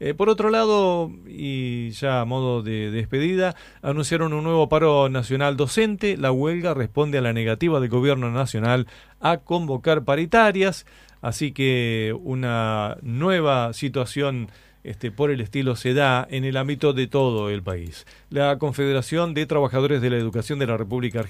Por otro lado, y ya a modo de despedida, anunciaron un nuevo paro nacional docente. La huelga responde a la negativa del gobierno nacional a convocar paritarias, así que una nueva situación por el estilo se da en el ámbito de todo el país. La Confederación de Trabajadores de la Educación de la República Argentina